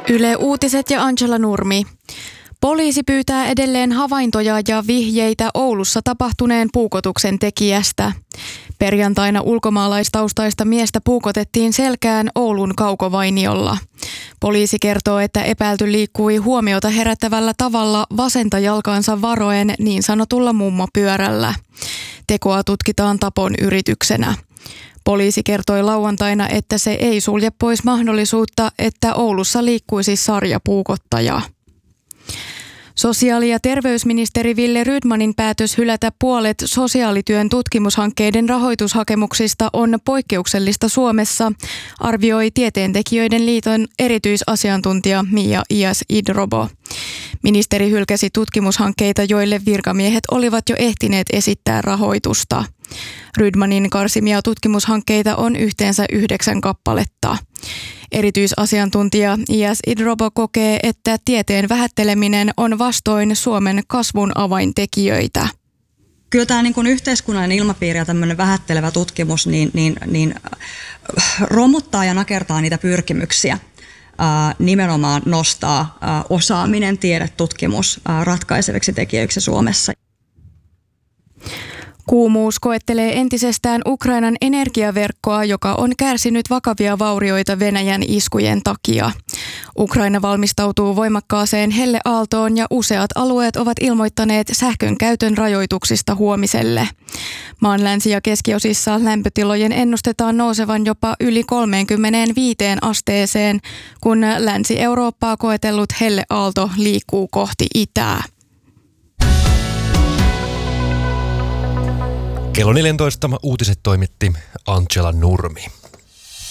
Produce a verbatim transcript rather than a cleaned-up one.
Yle Uutiset ja Angela Nurmi. Poliisi pyytää edelleen havaintoja ja vihjeitä Oulussa tapahtuneen puukotuksen tekijästä. Perjantaina ulkomaalaistaustaista miestä puukotettiin selkään Oulun Kaukovainiolla. Poliisi kertoo, että epäilty liikkui huomiota herättävällä tavalla vasenta jalkaansa varoen niin sanotulla mummopyörällä. Tekoa tutkitaan tapon yrityksenä. Poliisi kertoi lauantaina, että se ei sulje pois mahdollisuutta, että Oulussa liikkuisi sarjapuukottaja. Sosiaali- ja terveysministeri Wille Rydmanin päätös hylätä puolet sosiaalityön tutkimushankkeiden rahoitushakemuksista on poikkeuksellista Suomessa, arvioi Tieteentekijöiden liiton erityisasiantuntija Mia Ias-Idrobo. Ministeri hylkäsi tutkimushankkeita, joille virkamiehet olivat jo ehtineet esittää rahoitusta. Rydmanin karsimia tutkimushankkeita on yhteensä yhdeksän kappaletta. Erityisasiantuntija Ias-Idrobo kokee, että tieteen vähätteleminen on vastoin Suomen kasvun avaintekijöitä. Kyllä tämä niin kuin yhteiskunnallinen ilmapiiri ja tämmöinen vähättelevä tutkimus niin, niin, niin romuttaa ja nakertaa niitä pyrkimyksiä. Ää, nimenomaan nostaa ää, osaaminen, tiede, tutkimus ää, ratkaiseviksi tekijöiksi Suomessa. Kuumuus koettelee entisestään Ukrainan energiaverkkoa, joka on kärsinyt vakavia vaurioita Venäjän iskujen takia. Ukraina valmistautuu voimakkaaseen helleaaltoon ja useat alueet ovat ilmoittaneet sähkön käytön rajoituksista huomiselle. Maan länsi- ja keskiosissa lämpötilojen ennustetaan nousevan jopa yli kolmeenkymmeneenviiteen asteeseen, kun Länsi-Eurooppaa koetellut helleaalto liikkuu kohti itää. Kello neljätoista uutiset toimitti Angela Nurmi.